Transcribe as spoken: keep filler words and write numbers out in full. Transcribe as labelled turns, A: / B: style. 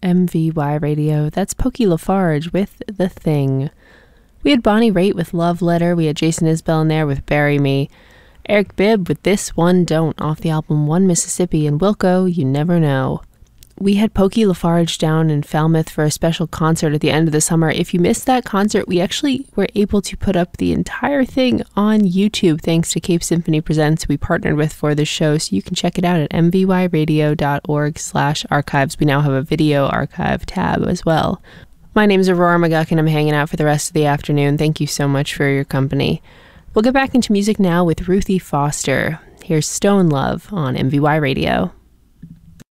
A: M V Y Radio. That's Pokey Lafarge with The Thing. We had Bonnie Raitt with Love Letter. We had Jason Isbell in there with Bury Me. Eric Bibb with This One Don't off the album One Mississippi, and Wilco, You Never Know. We had Pokey Lafarge down in Falmouth for a special concert at the end of the summer. If you missed that concert, we actually were able to put up the entire thing on YouTube thanks to Cape Symphony Presents, we partnered with for this show, so you can check it out at m v y radio dot org slash archives. We now have a video archive tab as well. My name's Aurora McGuck, and I'm hanging out for the rest of the afternoon. Thank you so much for your company. We'll get back into music now with Ruthie Foster. Here's Stone Love on M V Y Radio.